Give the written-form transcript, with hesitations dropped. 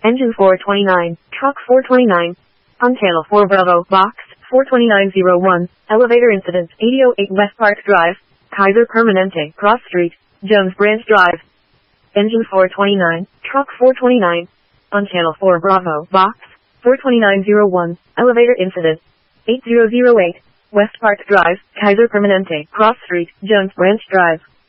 Engine 429, truck 429. On channel 4 Bravo, box 42901, elevator incident 8008 West Park Drive, Kaiser Permanente, Cross Street, Jones Branch Drive. Engine 429, truck 429. On channel 4 Bravo, box 42901, elevator incident 8008, West Park Drive, Kaiser Permanente, Cross Street, Jones Branch Drive.